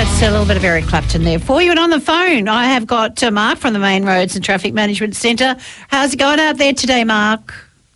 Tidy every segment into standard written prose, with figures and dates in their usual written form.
That's a little bit of Eric Clapton there for you. And on the phone, I have got Mark from the Main Roads and Traffic Management Centre. How's it going out there today, Mark?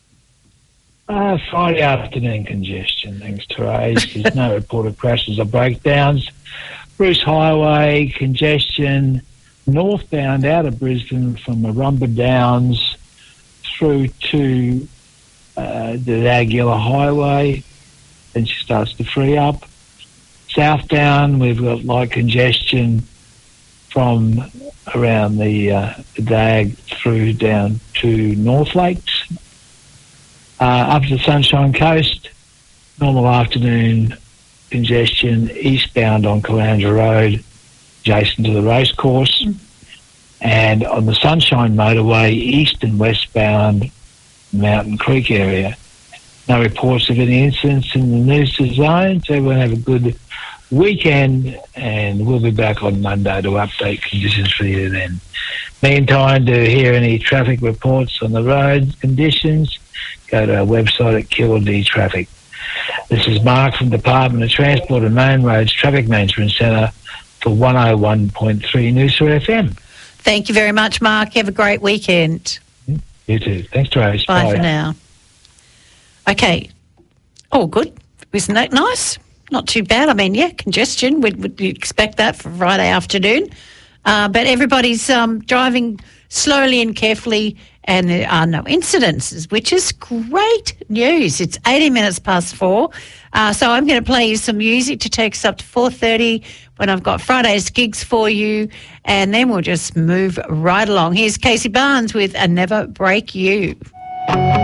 Friday afternoon congestion, thanks, Therese. There's no reported crashes or breakdowns. Bruce Highway, congestion, northbound out of Brisbane from Marumba Downs through to the Aguilar Highway. Then she starts to free up. Southbound, we've got light congestion from around the DAG through down to North Lakes. Up to the Sunshine Coast, normal afternoon congestion eastbound on Caloundra Road, adjacent to the racecourse. And on the Sunshine Motorway, east and westbound, Mountain Creek area. No reports of any incidents in the Noosa zone, so everyone have a good weekend, and we'll be back on Monday to update conditions for you then. Meantime, to hear any traffic reports on the road conditions, go to our website at QLD Traffic. This is Mark from Department of Transport and Main Roads Traffic Management Centre for 101.3 Noosa FM. Thank you very much, Mark. Have a great weekend. You too. Thanks, Trace. Bye for now. Okay. Oh, good. Isn't that nice? Not too bad. I mean, yeah, congestion. We'd expect that for Friday afternoon. But everybody's driving slowly and carefully, and there are no incidences, which is great news. It's 18 minutes past 4. So I'm going to play you some music to take us up to 4:30 when I've got Friday's gigs for you, and then we'll just move right along. Here's Casey Barnes with "I Never Break You."